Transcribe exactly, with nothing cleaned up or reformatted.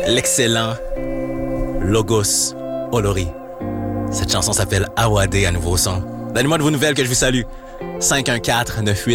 l'excellent Logos Olori. Cette chanson s'appelle Awade à nouveau son. Donnez-moi de vos nouvelles que je vous salue. cinq un quatre neuf huit